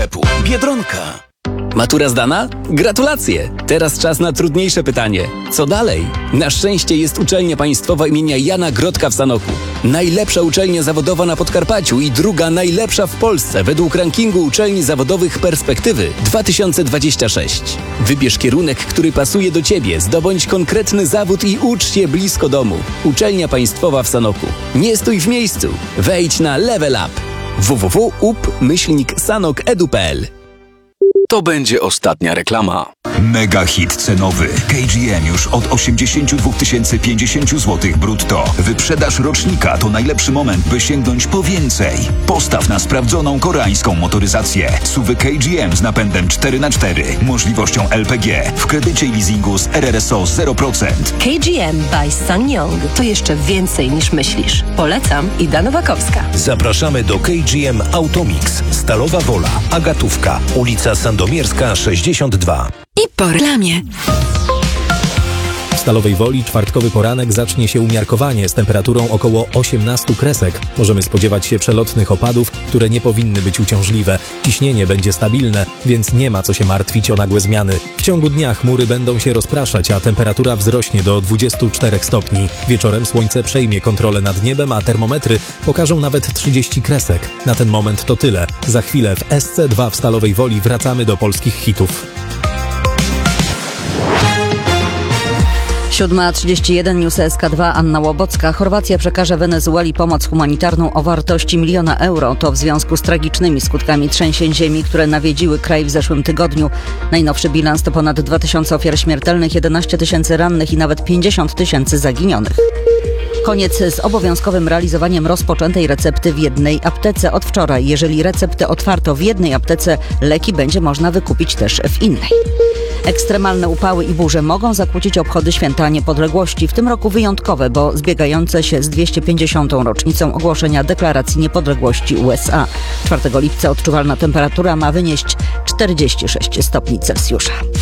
Biedronka. Matura zdana? Gratulacje! Teraz czas na trudniejsze pytanie. Co dalej? Na szczęście jest uczelnia państwowa imienia Jana Grodka w Sanoku. Najlepsza uczelnia zawodowa na Podkarpaciu i druga najlepsza w Polsce według rankingu uczelni zawodowych Perspektywy 2026. Wybierz kierunek, który pasuje do Ciebie, zdobądź konkretny zawód i ucz się blisko domu. Uczelnia państwowa w Sanoku. Nie stój w miejscu. Wejdź na Level Up. www.up-sanok.edu.pl. To będzie ostatnia reklama. Mega hit cenowy. KGM już od 82 050 zł brutto. Wyprzedaż rocznika to najlepszy moment, by sięgnąć po więcej. Postaw na sprawdzoną koreańską motoryzację. SUV-y KGM z napędem 4x4, możliwością LPG, w kredycie i leasingu z RRSO 0%. KGM by SsangYong to jeszcze więcej niż myślisz. Polecam, Ida Nowakowska. Zapraszamy do KGM Automix. Stalowa Wola, Agatówka, ulica Sandomierska 62. I po reklamie. W Stalowej Woli czwartkowy poranek zacznie się umiarkowanie z temperaturą około 18 kresek. Możemy spodziewać się przelotnych opadów, które nie powinny być uciążliwe. Ciśnienie będzie stabilne, więc nie ma co się martwić o nagłe zmiany. W ciągu dnia chmury będą się rozpraszać, a temperatura wzrośnie do 24 stopni. Wieczorem słońce przejmie kontrolę nad niebem, a termometry pokażą nawet 30 kresek. Na ten moment to tyle. Za chwilę w SC2 w Stalowej Woli wracamy do polskich hitów. 7:31 News SK2, Anna Łobocka. Chorwacja przekaże Wenezueli pomoc humanitarną o wartości 1 000 000 euro. To w związku z tragicznymi skutkami trzęsień ziemi, które nawiedziły kraj w zeszłym tygodniu. Najnowszy bilans to ponad 2000 ofiar śmiertelnych, 11 000 rannych i nawet 50 000 zaginionych. Koniec z obowiązkowym realizowaniem rozpoczętej recepty w jednej aptece od wczoraj. Jeżeli receptę otwarto w jednej aptece, leki będzie można wykupić też w innej. Ekstremalne upały i burze mogą zakłócić obchody Święta Niepodległości. W tym roku wyjątkowe, bo zbiegające się z 250. rocznicą ogłoszenia Deklaracji Niepodległości USA. 4 lipca odczuwalna temperatura ma wynieść 46 stopni Celsjusza.